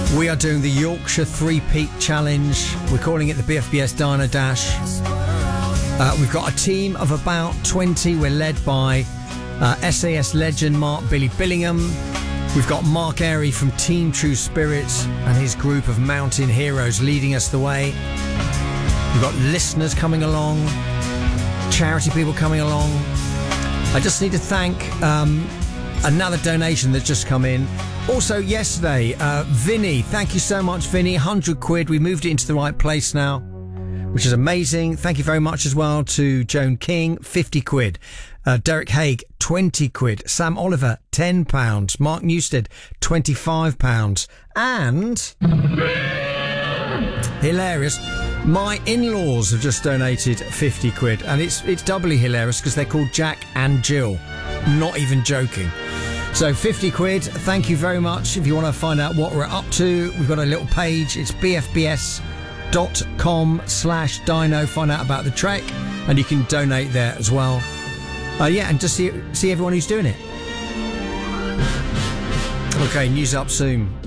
We are doing the Yorkshire Three-Peak Challenge. We're calling it the BFBS Dino Dash. We've got a team of about 20. We're led by SAS legend Mark Billy Billingham. We've got Mark Airy from Team True Spirits and his group of mountain heroes leading us the way. We've got listeners coming along, charity people coming along. I just need to thank another donation that's just come in. Also yesterday, Vinny, thank you so much, Vinny, 100 quid. We moved it into the right place now, which is amazing. Thank you very much as well to Joan King, 50 quid. Derek Haig, 20 quid. Sam Oliver, £10. Mark Newstead, £25. And hilarious, my in-laws have just donated 50 quid. And it's doubly hilarious because they're called Jack and Jill. Not even joking. So 50 quid, thank you very much. If you want to find out what we're up to, we've got a little page. It's bfbs.com/dino. Find out about the trek and you can donate there as well. And just see everyone who's doing it. Okay, news up soon.